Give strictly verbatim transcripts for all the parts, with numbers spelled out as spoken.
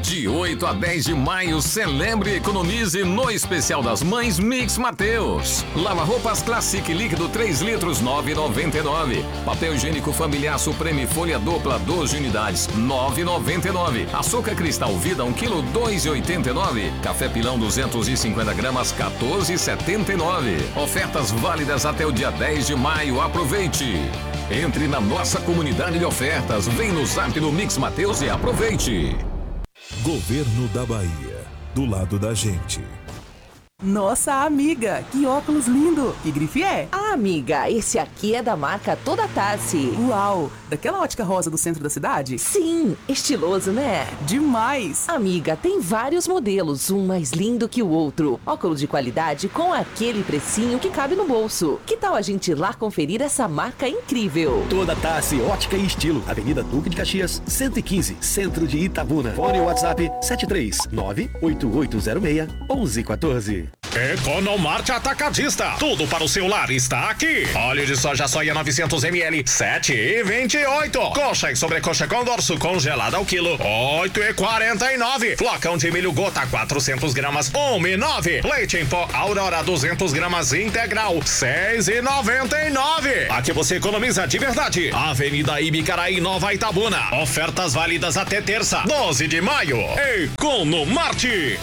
De oito a dez de maio, celebre e economize no especial das mães Mix Mateus. Lava roupas Classic líquido três litros, nove reais e noventa e nove centavos. Papel higiênico Familiar Supreme folha dupla, doze unidades, nove reais e noventa e nove centavos. Açúcar Cristal Vida um quilo, dois reais e oitenta e nove centavos. Café Pilão duzentos e cinquenta gramas, quatorze reais e setenta e nove centavos. Ofertas válidas até o dia dez de maio. Aproveite! Entre na nossa comunidade de ofertas. Vem no Zap do Mix Mateus e aproveite! Governo da Bahia, do lado da gente. Nossa, amiga, que óculos lindo! Que grife é? Ah, amiga, esse aqui é da marca Toda Tassi. Uau, daquela ótica rosa do centro da cidade? Sim, estiloso, né? Demais! Amiga, tem vários modelos, um mais lindo que o outro. Óculos de qualidade com aquele precinho que cabe no bolso. Que tal a gente ir lá conferir essa marca incrível? Toda Tassi, ótica e estilo. Avenida Duque de Caxias, cento e quinze, Centro de Itabuna. Fone WhatsApp sete três nove oito oito zero seis um um um quatro. Economarte Atacadista. Tudo para o seu lar está aqui. Óleo de soja soia novecentos mililitros, sete reais e vinte e oito centavos. Coxa e sobrecoxa com dorso congelada ao quilo, oito reais e quarenta e nove centavos. Flocão de milho gota, quatrocentas gramas, um real e nove centavos. Leite em pó Aurora, duzentas gramas integral, seis reais e noventa e nove centavos. Aqui você economiza de verdade. Avenida Ibicaraí, Nova Itabuna. Ofertas válidas até terça, doze de maio. Economarte.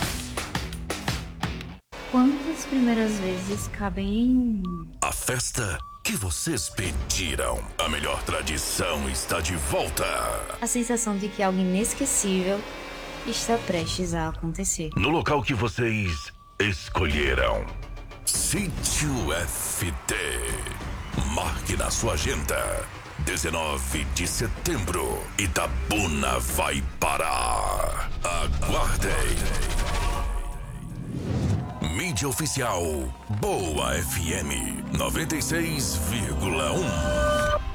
Quantas primeiras vezes cabem em... A festa que vocês pediram. A melhor tradição está de volta. A sensação de que algo inesquecível está prestes a acontecer. No local que vocês escolheram. Sítio F T. Marque na sua agenda. dezenove de setembro. Itabuna vai parar. Aguardem. Mídia oficial Boa F M noventa e seis vírgula um.